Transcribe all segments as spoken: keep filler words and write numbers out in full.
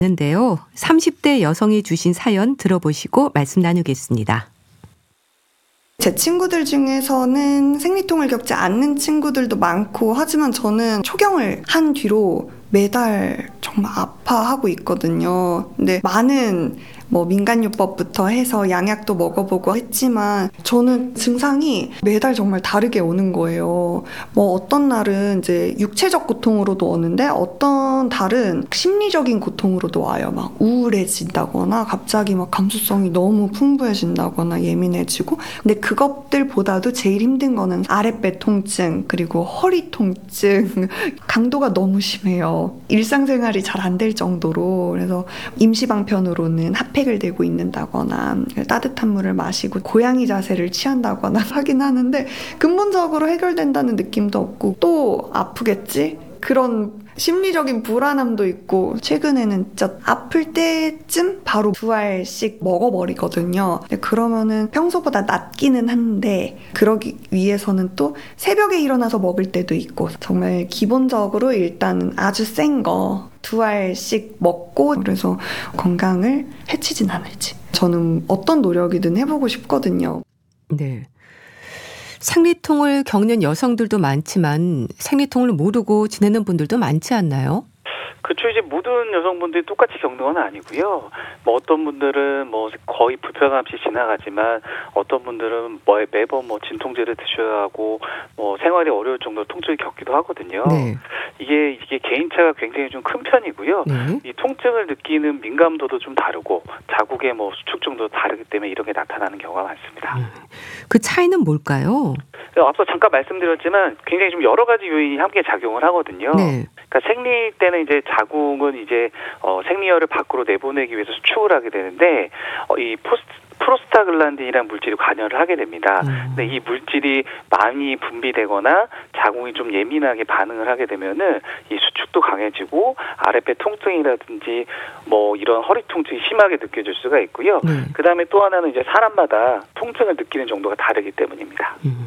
는데요. 삼십 대 여성이 주신 사연 들어보시고 말씀 나누겠습니다. 제 친구들 중에서는 생리통을 겪지 않는 친구들도 많고 하지만 저는 초경을 한 뒤로 매달 정말 아파하고 있거든요. 근데 많은 뭐 민간요법부터 해서 양약도 먹어보고 했지만 저는 증상이 매달 정말 다르게 오는 거예요. 뭐 어떤 날은 이제 육체적 고통으로도 오는데 어떤 달은 심리적인 고통으로도 와요. 막 우울해진다거나 갑자기 막 감수성이 너무 풍부해진다거나 예민해지고. 근데 그것들보다도 제일 힘든 거는 아랫배 통증 그리고 허리 통증 강도가 너무 심해요. 일상생활이 잘 안 될 정도로. 그래서 임시방편으로는 핫팩을 대고 있는다거나 따뜻한 물을 마시고 고양이 자세를 취한다거나 하긴 하는데 근본적으로 해결된다는 느낌도 없고 또 아프겠지? 그런 심리적인 불안함도 있고 최근에는 진짜 아플 때쯤 바로 두 알씩 먹어버리거든요. 근데 그러면은 평소보다 낫기는 한데 그러기 위해서는 또 새벽에 일어나서 먹을 때도 있고 정말 기본적으로 일단 아주 센 거 두 알씩 먹고 그래서 건강을 해치진 않을지 저는 어떤 노력이든 해보고 싶거든요. 네. 생리통을 겪는 여성들도 많지만 생리통을 모르고 지내는 분들도 많지 않나요? 그렇죠. 이제 모든 여성분들이 똑같이 겪는 건 아니고요. 뭐 어떤 분들은 뭐 거의 불편함 없이 지나가지만 어떤 분들은 뭐 매번 뭐 진통제를 드셔야 하고 뭐 생활이 어려울 정도로 통증을 겪기도 하거든요. 네. 이게 이게 개인차가 굉장히 좀 큰 편이고요. 네. 이 통증을 느끼는 민감도도 좀 다르고 자국의 뭐 수축 정도도 다르기 때문에 이런 게 나타나는 경우가 많습니다. 음. 그 차이는 뭘까요? 앞서 잠깐 말씀드렸지만 굉장히 좀 여러 가지 요인이 함께 작용을 하거든요. 네. 그러니까 생리 때는 이제 자궁은 이제 어, 생리혈을 밖으로 내보내기 위해서 수축을 하게 되는데 어, 이 포스트 프로스타글란딘이라는 물질이 관여를 하게 됩니다. 음. 근데 이 물질이 많이 분비되거나 자궁이 좀 예민하게 반응을 하게 되면은 이 수축도 강해지고 아랫배 통증이라든지 뭐 이런 허리 통증이 심하게 느껴질 수가 있고요. 네. 그 다음에 또 하나는 이제 사람마다 통증을 느끼는 정도가 다르기 때문입니다. 음.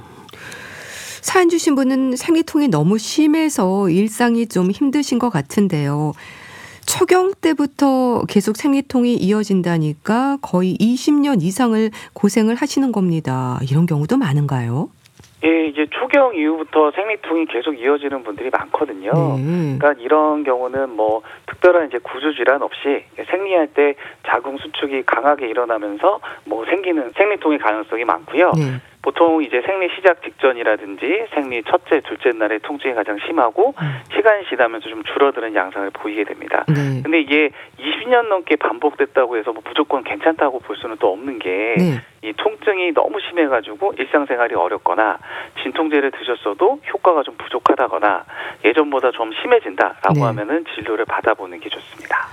사연 주신 분은 생리통이 너무 심해서 일상이 좀 힘드신 것 같은데요. 초경 때부터 계속 생리통이 이어진다니까 거의 이십 년 이상을 고생을 하시는 겁니다. 이런 경우도 많은가요? 예, 이제 초경 이후부터 생리통이 계속 이어지는 분들이 많거든요. 네. 그러니까 이런 경우는 뭐 특별한 이제 구조 질환 없이 생리할 때 자궁 수축이 강하게 일어나면서 뭐 생기는 생리통의 가능성이 많고요. 네. 보통 이제 생리 시작 직전이라든지 생리 첫째, 둘째 날에 통증이 가장 심하고 음. 시간이 지나면서 좀 줄어드는 양상을 보이게 됩니다. 네. 근데 이게 이십 년 넘게 반복됐다고 해서 뭐 무조건 괜찮다고 볼 수는 또 없는 게 네. 이 통증이 너무 심해가지고 일상생활이 어렵거나 진통제를 드셨어도 효과가 좀 부족하다거나 예전보다 좀 심해진다라고 네. 하면은 진료를 받아보는 게 좋습니다.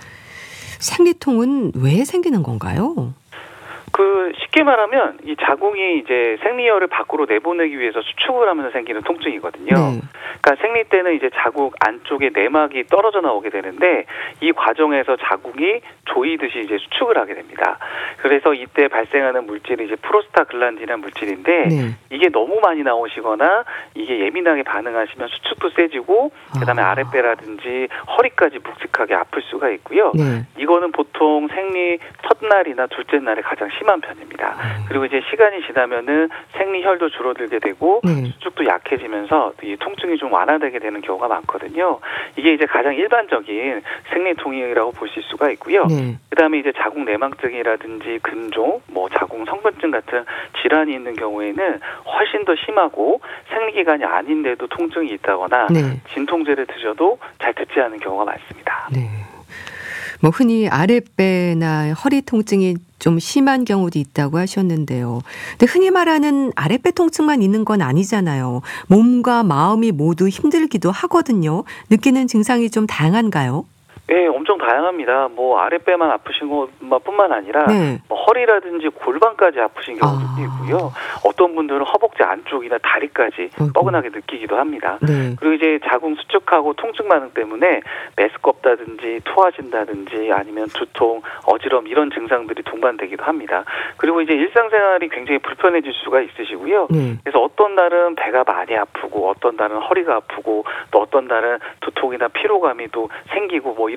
생리통은 왜 생기는 건가요? 그 쉽게 말하면 이 자궁이 이제 생리혈을 밖으로 내보내기 위해서 수축을 하면서 생기는 통증이거든요. 네. 그러니까 생리 때는 이제 자궁 안쪽에 내막이 떨어져 나오게 되는데 이 과정에서 자궁이 조이듯이 이제 수축을 하게 됩니다. 그래서 이때 발생하는 물질이 이제 프로스타글란딘이라는 물질인데 네. 이게 너무 많이 나오시거나 이게 예민하게 반응하시면 수축도 세지고 그다음에 아. 아랫배라든지 허리까지 묵직하게 아플 수가 있고요. 네. 이거는 보통 생리 첫날이나 둘째 날에 가장 심한 편입니다. 음. 그리고 이제 시간이 지나면은 생리혈도 줄어들게 되고 네. 수축도 약해지면서 이 통증이 좀 완화되게 되는 경우가 많거든요. 이게 이제 가장 일반적인 생리통이라고 보실 수가 있고요. 네. 그다음에 이제 자궁 내막증이라든지 근종, 뭐 자궁 성근증 같은 질환이 있는 경우에는 훨씬 더 심하고 생리기간이 아닌데도 통증이 있다거나 네. 진통제를 드셔도 잘 듣지 않는 경우가 많습니다. 네. 뭐 흔히 아랫배나 허리 통증이 좀 심한 경우도 있다고 하셨는데요. 근데 흔히 말하는 아랫배 통증만 있는 건 아니잖아요. 몸과 마음이 모두 힘들기도 하거든요. 느끼는 증상이 좀 다양한가요? 네, 엄청 다양합니다. 뭐 아랫배만 아프신 것뿐만 아니라 네. 뭐 허리라든지 골반까지 아프신 경우도 아. 있고요. 어떤 분들은 허벅지 안쪽이나 다리까지 아이고. 뻐근하게 느끼기도 합니다. 네. 그리고 이제 자궁 수축하고 통증 반응 때문에 메스껍다든지 토하신다든지 아니면 두통, 어지럼 이런 증상들이 동반되기도 합니다. 그리고 이제 일상생활이 굉장히 불편해질 수가 있으시고요. 네. 그래서 어떤 날은 배가 많이 아프고 어떤 날은 허리가 아프고 또 어떤 날은 두통이나 피로감이 또 생기고 뭐 이런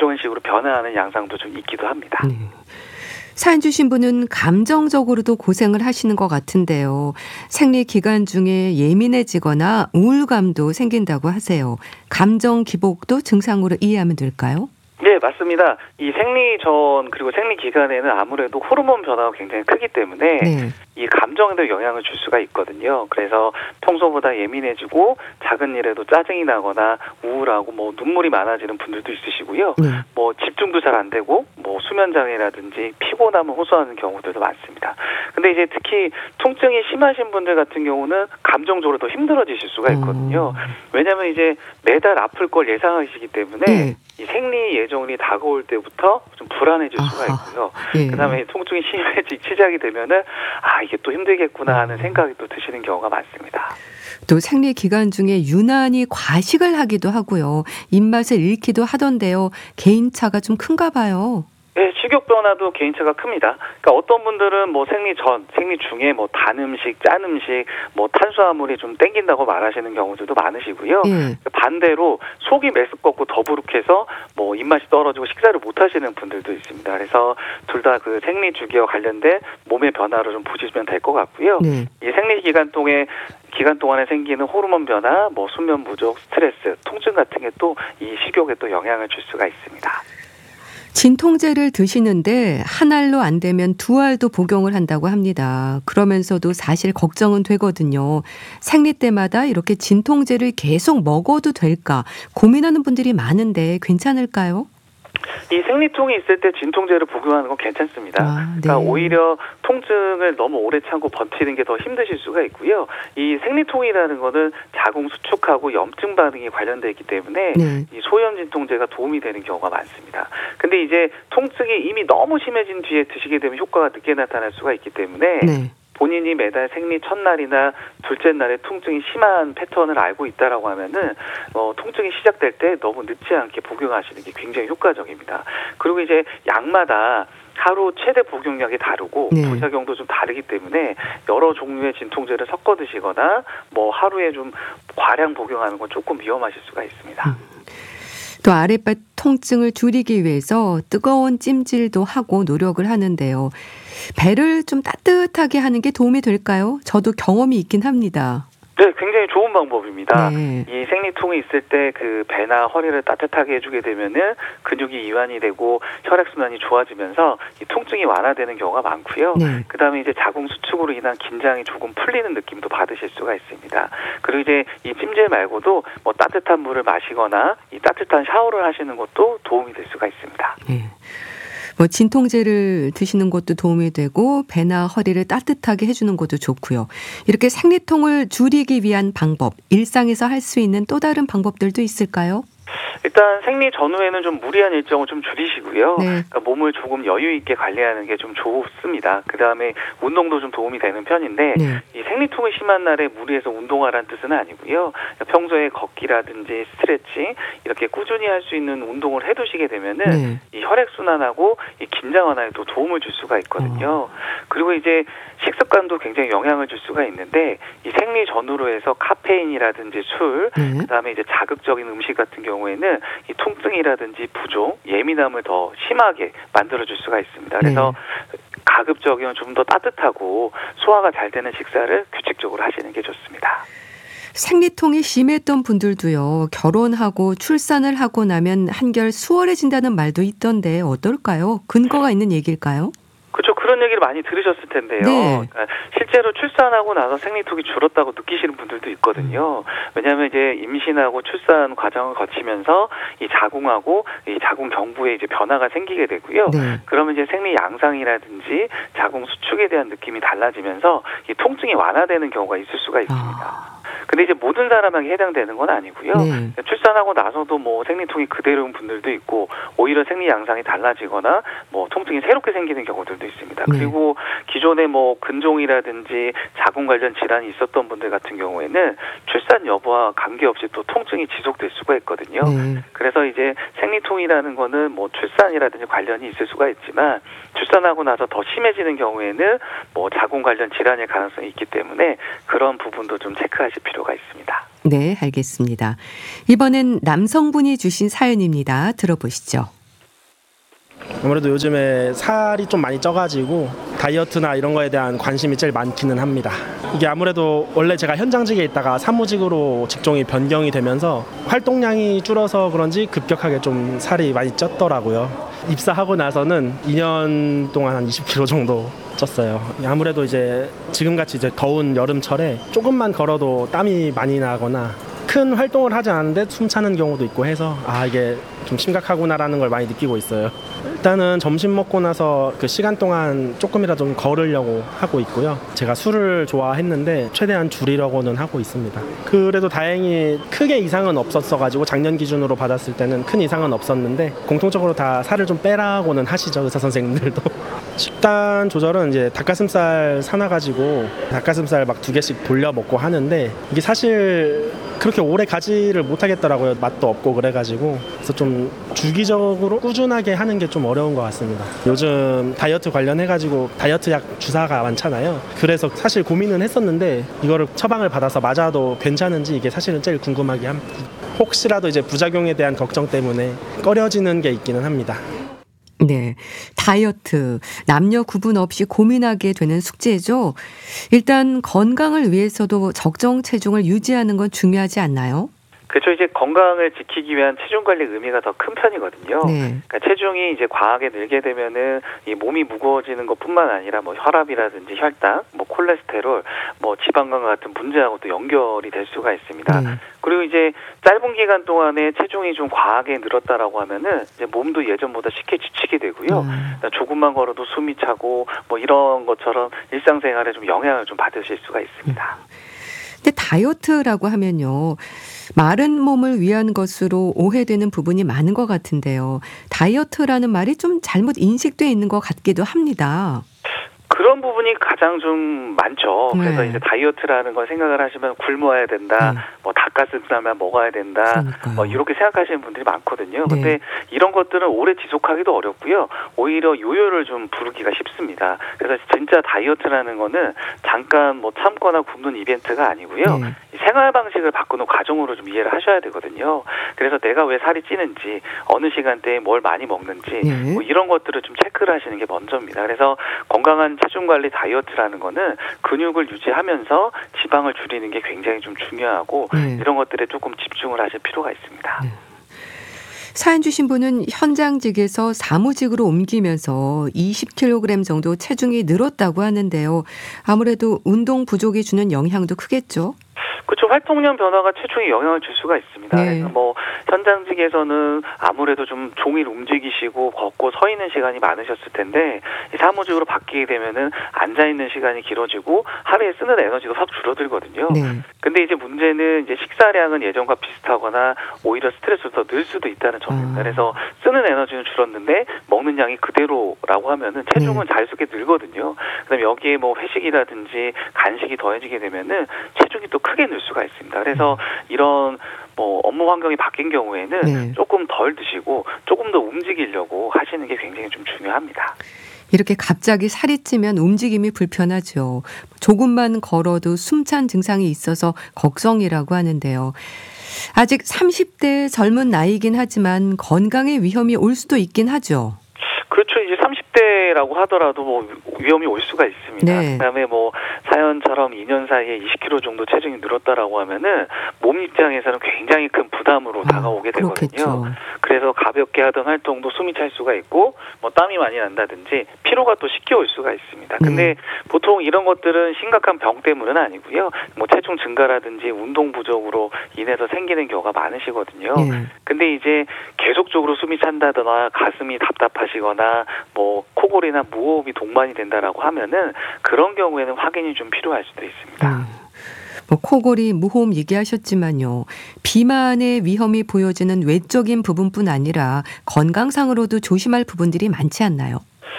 이런 식으로 변화하는 양상도 좀 있기도 합니다. 네. 사연 주신 분은 감정적으로도 고생을 하시는 것 같은데요. 생리 기간 중에 예민해지거나 우울감도 생긴다고 하세요. 감정 기복도 증상으로 이해하면 될까요? 네, 맞습니다. 이 생리 전 그리고 생리 기간에는 아무래도 호르몬 변화가 굉장히 크기 때문에 네. 이 감정에도 영향을 줄 수가 있거든요. 그래서 평소보다 예민해지고 작은 일에도 짜증이 나거나 우울하고 뭐 눈물이 많아지는 분들도 있으시고요. 네. 뭐 집중도 잘 안 되고 뭐 수면 장애라든지 피곤함을 호소하는 경우들도 많습니다. 근데 이제 특히 통증이 심하신 분들 같은 경우는 감정적으로 더 힘들어지실 수가 있거든요. 음. 왜냐하면 이제 매달 아플 걸 예상하시기 때문에 네. 이 생리 예정이 다가올 때부터 좀 불안해질 수가 아하. 있고요. 예. 그다음에 통증이 심해지 시작이 되면은 아 이게 또 힘들겠구나 하는 음. 생각이 또 드시는 경우가 많습니다. 또 생리 기간 중에 유난히 과식을 하기도 하고요. 입맛을 잃기도 하던데요. 개인차가 좀 큰가 봐요. 네, 식욕 변화도 개인차가 큽니다. 그러니까 어떤 분들은 뭐 생리 전, 생리 중에 뭐 단 음식, 짠 음식, 뭐 탄수화물이 좀 땡긴다고 말하시는 경우들도 많으시고요. 예. 반대로 속이 메스껍고 더부룩해서 뭐 입맛이 떨어지고 식사를 못 하시는 분들도 있습니다. 그래서 둘 다 그 생리 주기와 관련된 몸의 변화를 좀 보시면 될 것 같고요. 네. 이 생리 기간 동에 기간 동안에 생기는 호르몬 변화, 뭐 수면 부족, 스트레스, 통증 같은 게 또 이 식욕에 또 영향을 줄 수가 있습니다. 진통제를 드시는데 한 알로 안 되면 두 알도 복용을 한다고 합니다. 그러면서도 사실 걱정은 되거든요. 생리 때마다 이렇게 진통제를 계속 먹어도 될까 고민하는 분들이 많은데 괜찮을까요? 이 생리통이 있을 때 진통제를 복용하는 건 괜찮습니다. 아, 네. 그러니까 오히려 통증을 너무 오래 참고 버티는 게 더 힘드실 수가 있고요. 이 생리통이라는 거는 자궁 수축하고 염증 반응이 관련되어 있기 때문에 네. 이 소염 진통제가 도움이 되는 경우가 많습니다. 근데 이제 통증이 이미 너무 심해진 뒤에 드시게 되면 효과가 늦게 나타날 수가 있기 때문에 네. 본인이 매달 생리 첫날이나 둘째 날에 통증이 심한 패턴을 알고 있다라고 하면은 어, 통증이 시작될 때 너무 늦지 않게 복용하시는 게 굉장히 효과적입니다. 그리고 이제 약마다 하루 최대 복용량이 다르고 네. 부작용도 좀 다르기 때문에 여러 종류의 진통제를 섞어 드시거나 뭐 하루에 좀 과량 복용하는 건 조금 위험하실 수가 있습니다. 음. 또 아랫배 통증을 줄이기 위해서 뜨거운 찜질도 하고 노력을 하는데요. 배를 좀 따뜻하게 하는 게 도움이 될까요? 저도 경험이 있긴 합니다. 네, 굉장히 좋은 방법입니다. 네. 이 생리통이 있을 때 그 배나 허리를 따뜻하게 해주게 되면은 근육이 이완이 되고 혈액순환이 좋아지면서 이 통증이 완화되는 경우가 많고요. 네. 그 다음에 이제 자궁 수축으로 인한 긴장이 조금 풀리는 느낌도 받으실 수가 있습니다. 그리고 이제 이 찜질 말고도 뭐 따뜻한 물을 마시거나 이 따뜻한 샤워를 하시는 것도 도움이 될 수가 있습니다. 네. 뭐 진통제를 드시는 것도 도움이 되고 배나 허리를 따뜻하게 해주는 것도 좋고요. 이렇게 생리통을 줄이기 위한 방법, 일상에서 할 수 있는 또 다른 방법들도 있을까요? 일단 생리 전후에는 좀 무리한 일정을 좀 줄이시고요. 네. 그러니까 몸을 조금 여유 있게 관리하는 게 좀 좋습니다. 그 다음에 운동도 좀 도움이 되는 편인데 네. 이 생리통이 심한 날에 무리해서 운동하라는 뜻은 아니고요. 평소에 걷기라든지 스트레칭 이렇게 꾸준히 할 수 있는 운동을 해두시게 되면은 네. 이 혈액 순환하고 이 긴장 완화에도 도움을 줄 수가 있거든요. 그리고 이제 식습관도 굉장히 영향을 줄 수가 있는데 이 생리 전후로 해서 카페인이라든지 술, 네. 그다음에 이제 자극적인 음식 같은 경우에는 이 통증이라든지 부종, 예민함을 더 심하게 만들어줄 수가 있습니다. 그래서 네. 가급적이면 좀 더 따뜻하고 소화가 잘 되는 식사를 규칙적으로 하시는 게 좋습니다. 생리통이 심했던 분들도요. 결혼하고 출산을 하고 나면 한결 수월해진다는 말도 있던데 어떨까요? 근거가 있는 얘기일까요? 그렇죠. 그런 얘기를 많이 들으셨을 텐데요. 네. 그러니까 실제로 출산하고 나서 생리통이 줄었다고 느끼시는 분들도 있거든요. 왜냐하면 이제 임신하고 출산 과정을 거치면서 이 자궁하고 이 자궁 경부에 이제 변화가 생기게 되고요. 네. 그러면 이제 생리 양상이라든지 자궁 수축에 대한 느낌이 달라지면서 이 통증이 완화되는 경우가 있을 수가 있습니다. 아. 근데 이제 모든 사람에게 해당되는 건 아니고요. 네. 출산하고 나서도 뭐 생리통이 그대로인 분들도 있고 오히려 생리 양상이 달라지거나 뭐 통증이 새롭게 생기는 경우들도 있습니다. 네. 그리고 기존에 뭐 근종이라든지 자궁 관련 질환이 있었던 분들 같은 경우에는 출산 여부와 관계없이 또 통증이 지속될 수가 있거든요. 네. 그래서 이제 생리통이라는 거는 뭐 출산이라든지 관련이 있을 수가 있지만 출산하고 나서 더 심해지는 경우에는 뭐 자궁 관련 질환일 가능성이 있기 때문에 그런 부분도 좀 체크하실 필요가 있습니다. 네, 알겠습니다. 이번엔 남성분이 주신 사연입니다. 들어보시죠. 아무래도 요즘에 살이 좀 많이 쪄가지고 다이어트나 이런 거에 대한 관심이 제일 많기는 합니다. 이게 아무래도 원래 제가 현장직에 있다가 사무직으로 직종이 변경이 되면서 활동량이 줄어서 그런지 급격하게 좀 살이 많이 쪘더라고요. 입사하고 나서는 이 년 동안 한 이십 킬로그램 정도 쪘어요. 아무래도 이제 지금같이 이제 더운 여름철에 조금만 걸어도 땀이 많이 나거나 큰 활동을 하지 않았는데 숨 차는 경우도 있고 해서 아 이게 좀 심각하구나라는 걸 많이 느끼고 있어요. 일단은 점심 먹고 나서 그 시간 동안 조금이라도 좀 걸으려고 하고 있고요. 제가 술을 좋아했는데 최대한 줄이려고는 하고 있습니다. 그래도 다행히 크게 이상은 없었어가지고 작년 기준으로 받았을 때는 큰 이상은 없었는데 공통적으로 다 살을 좀 빼라고는 하시죠, 의사 선생님들도. 식단 조절은 이제 닭가슴살 사놔가지고 닭가슴살 막 두 개씩 돌려 먹고 하는데 이게 사실 그렇게 오래 가지를 못하겠더라고요. 맛도 없고 그래가지고. 그래서 좀 주기적으로 꾸준하게 하는 게 좀 어려운 것 같습니다. 요즘 다이어트 관련해가지고 다이어트 약 주사가 많잖아요. 그래서 사실 고민은 했었는데 이거를 처방을 받아서 맞아도 괜찮은지 이게 사실은 제일 궁금하게 합니다. 혹시라도 이제 부작용에 대한 걱정 때문에 꺼려지는 게 있기는 합니다. 네. 다이어트, 남녀 구분 없이 고민하게 되는 숙제죠. 일단 건강을 위해서도 적정 체중을 유지하는 건 중요하지 않나요? 그렇죠. 이제 건강을 지키기 위한 체중 관리 의미가 더 큰 편이거든요. 네. 그러니까 체중이 이제 과하게 늘게 되면은 이 몸이 무거워지는 것뿐만 아니라 뭐 혈압이라든지 혈당, 뭐 콜레스테롤, 뭐 지방간 같은 문제하고 또 연결이 될 수가 있습니다. 네. 그리고 이제 짧은 기간 동안에 체중이 좀 과하게 늘었다라고 하면은 이제 몸도 예전보다 쉽게 지치게 되고요. 음. 조금만 걸어도 숨이 차고 뭐 이런 것처럼 일상생활에 좀 영향을 좀 받으실 수가 있습니다. 근데 다이어트라고 하면요. 마른 몸을 위한 것으로 오해되는 부분이 많은 것 같은데요. 다이어트라는 말이 좀 잘못 인식돼 있는 것 같기도 합니다. 그런 부분이 가장 좀 많죠. 그래서 네. 이제 다이어트라는 걸 생각을 하시면 굶어야 된다, 네. 뭐 닭가슴살만 먹어야 된다, 그러니까요. 뭐 이렇게 생각하시는 분들이 많거든요. 네. 근데 이런 것들은 오래 지속하기도 어렵고요. 오히려 요요를 좀 부르기가 쉽습니다. 그래서 진짜 다이어트라는 거는 잠깐 뭐 참거나 굶는 이벤트가 아니고요. 네. 생활 방식을 바꾸는 과정으로 좀 이해를 하셔야 되거든요. 그래서 내가 왜 살이 찌는지, 어느 시간대에 뭘 많이 먹는지, 네. 뭐 이런 것들을 좀 체크를 하시는 게 먼저입니다. 그래서 건강한 체중 관리 다이어트라는 거는 근육을 유지하면서 지방을 줄이는 게 굉장히 좀 중요하고 네. 이런 것들에 조금 집중을 하실 필요가 있습니다. 네. 사연 주신 분은 현장직에서 사무직으로 옮기면서 이십 킬로그램 정도 체중이 늘었다고 하는데요. 아무래도 운동 부족이 주는 영향도 크겠죠? 그렇죠. 활동량 변화가 체중에 영향을 줄 수가 있습니다. 네. 그래서 뭐 현장직에서는 아무래도 좀 종일 움직이시고 걷고 서 있는 시간이 많으셨을 텐데 사무직으로 바뀌게 되면은 앉아 있는 시간이 길어지고 하루에 쓰는 에너지도 확 줄어들거든요. 네. 근데 이제 문제는 이제 식사량은 예전과 비슷하거나 오히려 스트레스가 더 늘 수도 있다는 점입니다. 아. 그래서 쓰는 에너지는 줄었는데 먹는 양이 그대로라고 하면은 체중은 네. 자연스럽게 늘거든요. 그다음에 여기에 뭐 회식이라든지 간식이 더해지게 되면은 체중이 또 크게 늘 수가 있습니다. 그래서 이런 뭐 업무 환경이 바뀐 경우에는 네. 조금 덜 드시고 조금 더 움직이려고 하시는 게 굉장히 좀 중요합니다. 이렇게 갑자기 살이 찌면 움직임이 불편하죠. 조금만 걸어도 숨찬 증상이 있어서 걱정이라고 하는데요. 아직 삼십 대 젊은 나이긴 하지만 건강에 위험이 올 수도 있긴 하죠. 그렇죠. 이제 삼십 대라고 하더라도 뭐 위험이 올 수가 있습니다. 네. 그다음에 뭐 사연처럼 이 년 사이에 이십 킬로그램 정도 체중이 늘었다라고 하면은 몸 입장에서는 굉장히 큰 부담으로 아, 다가오게 되거든요. 그렇겠죠. 그래서 가볍게 하던 활동도 숨이 찰 수가 있고 뭐 땀이 많이 난다든지 피로가 또 쉽게 올 수가 있습니다. 근데 네. 보통 이런 것들은 심각한 병 때문은 아니고요. 뭐 체중 증가라든지 운동 부족으로 인해서 생기는 경우가 많으시거든요. 네. 근데 이제 계속적으로 숨이 찬다거나 가슴이 답답하시거나 뭐 코골이나 무호흡이 동반이 된다라고 하면은 그런 경우에는 확인이 좀 필요할 수도 있습니다. 음. 뭐 코골이, 무호흡 얘기하셨지만요. 비만의 위험이 보여지는 외적인 부분뿐 아니라 건강상으로도 조심할 부분들이 많지 않나요?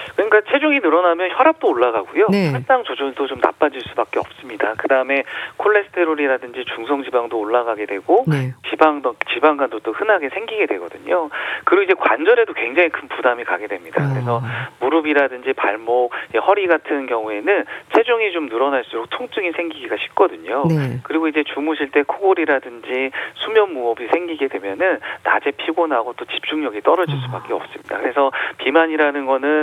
그러니까 체중이 늘어나면 혈압도 올라가고요. 네. 혈당 조절도 좀 나빠질 수밖에 없습니다. 그다음에 콜레스테롤이라든지 중성지방도 올라가게 되고 네. 지방도 지방간도 또 흔하게 생기게 되거든요. 그리고 이제 관절에도 굉장히 큰 부담이 가게 됩니다. 아. 그래서 무릎이라든지 발목, 허리 같은 경우에는 체중이 좀 늘어날수록 통증이 생기기가 쉽거든요. 네. 그리고 이제 주무실 때 코골이라든지 수면 무호흡이 생기게 되면은 낮에 피곤하고 또 집중력이 떨어질 수밖에 없습니다. 그래서 비만이라는 거는